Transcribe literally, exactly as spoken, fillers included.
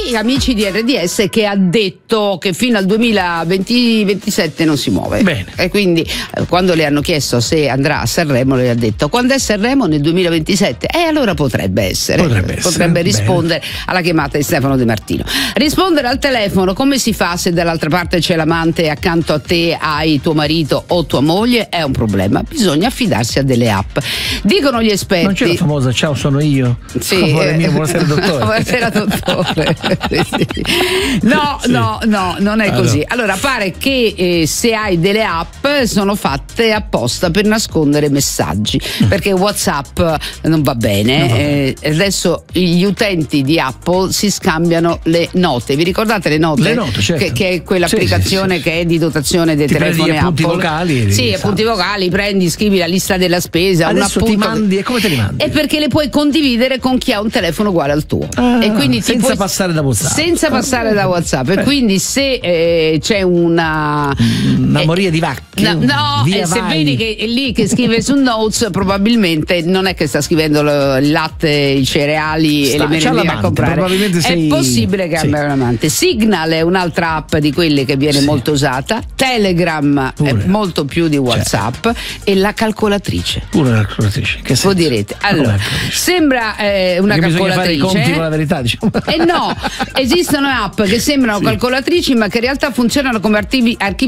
di amici di R D S che ha detto che fino al duemilaventi ventisette non si muove. Bene. E quindi eh, quando le hanno chiesto se andrà a Sanremo, le ha detto: quando è Sanremo? Nel duemilaventisette. E allora potrebbe essere, potrebbe, potrebbe essere. rispondere Bene. alla chiamata di Stefano De Martino. Rispondere al telefono, come si fa se dall'altra parte c'è l'amante e accanto a te hai tuo marito o tua moglie? È un problema, bisogna affidarsi a delle app. Dicono gli esperti. Non c'è la famosa ciao sono io? Sì, Amore eh, mio, buonasera dottore. buonasera dottore. No, sì. no, no, non è allora. così. Allora pare che eh, se hai delle app sono fatte apposta per nascondere messaggi, mm. perché WhatsApp non va bene. Non va bene. Eh, adesso gli utenti di Apple si scambiano le note. Vi ricordate le note? Le note, certo. Che, che è quell'applicazione sì, sì, sì. che è di dotazione dei ti telefoni Apple. Appunti vocali. Sì, appunti vocali, prendi, scrivi la lista della spesa. Adesso un ti mandi e come te li mandi? È perché le puoi condividere con chi ha un telefono uguale al tuo. Ah, e quindi senza puoi, passare da WhatsApp. Senza ah, passare da WhatsApp. E quindi se eh, c'è una una eh, moria di vacche. No, no via e se vai. vedi che è lì che scrive su Notes, probabilmente non è che sta scrivendo il latte, i cereali sta, e le merendine a comprare. Probabilmente sei... È possibile che abbia sì. un amante. Signal è un'altra app di quelle che viene sì. molto usata. Telegram Pure. è molto più di WhatsApp. Certo. E la calcolatrice. Pure la calcolatrice. Che Voi direte, allora, sembra eh, una Perché calcolatrice. Bisogna fare i conti con la verità, diciamo. E eh no, esistono app che sembrano sì. calcolatrici, ma che in realtà funzionano come archivi, archivi